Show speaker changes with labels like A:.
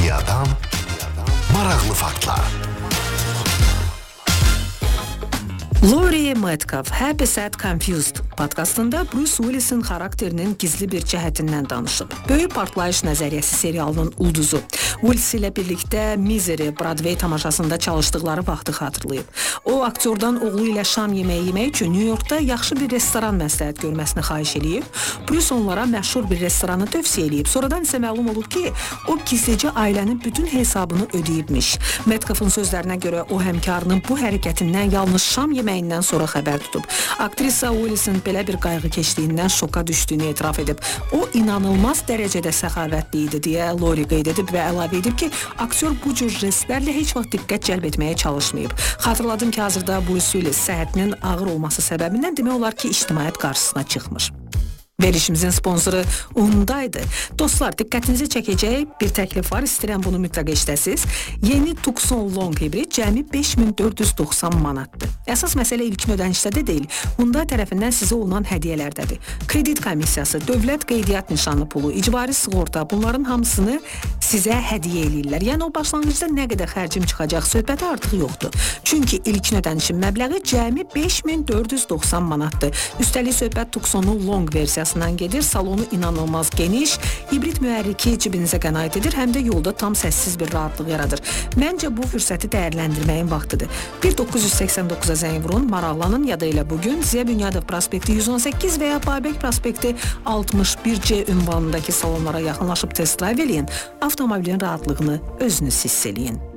A: Dünyadan maraqlı faktlar.
B: Laurie Metcalf Happy Sad Confused podkastında Bruce Willis'in xarakterinin gizli bir cəhətindən danışıb. Böyük partlayış nəzəriyyəsi serialının ulduzu Willis ilə birlikdə Misery Broadway tamaşasında çalışdıkları vaxtı xatırlayıb. O aktyordan oğlu ilə şam yeməyi yemək üçün New Yorkda yaxşı bir restoran məsləhət görməsini xahiş eləyib. Bruce onlara məşhur bir restoranı tövsiyə eləyib. Sonradan isə məlum olub ki, o gizlicə ailənin bütün hesabını ödəyibmiş. Metcalf'ın sözlərinə görə o həmkarının bu hərəkətindən yalnız şam yeməyindən sonra xəbər tutub. Aktrisa Willis'in belə bir qayğı keçdiyindən şoka düşdüyünü etiraf edib. O inanılmaz dərəcədə səxavətli idi deyə Laurie qeyd edib və əlavə edib ki, aktyor bu cür jestlərlə heç vaxt diqqət cəlb etməyə çalışmayıb. Xatırladım ki, hazırda Bruce Willis səhhətinin ağır olması səbəbindən demək olar ki, ictimaiyyət qarşısına çıxmış. Verişimizin sponsoru Hyundai'dir. Dostlar, diqqətinizi çəkəcək bir təklif var. İstəyirəm bunu mütləq eşidəsiniz. Yeni Tucson Long hibrid cəmi 5490 manatdır. Əsas məsələ ilkin ödənişdə də deyil. Hyundai tərəfindən sizə olunan hədiyyələrdədir. Kredit komissiyası, dövlət qeydiyyat nişanlı pulu, icbari sığorta, bunların hamısını sizə hədiyyə eləyirlər. Yəni o başlanğıcda nə qədər xərcim çıxacaq söhbəti artıq yoxdur. Çünki ilkin ödənişin məbləği cəmi 5490 manatdır. Üstəlik söhbət Tucson'un Long versiyası gedir. Salonu inanılmaz geniş, hibrid mühərriki cibinizə qənaət edir, həm də yolda tam səssiz bir rahatlıq yaradır. Məncə bu fürsəti dəyərləndirməyin vaxtıdır. 1989-a zəng vurun, maraqlanın ya da elə bugün Ziya Bünyadov prospekti 118 və ya Babək prospekti 61C ünvanındakı salonlara yaxınlaşıb test drive eləyin, avtomobilin rahatlığını özünüz hiss eləyin.